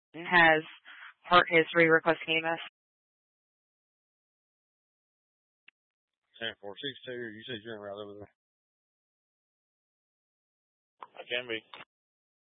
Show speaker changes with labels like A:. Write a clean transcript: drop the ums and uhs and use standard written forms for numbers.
A: has heart history requesting EMS.
B: 10-4-6-2, you said you're in route over there?
C: I can be.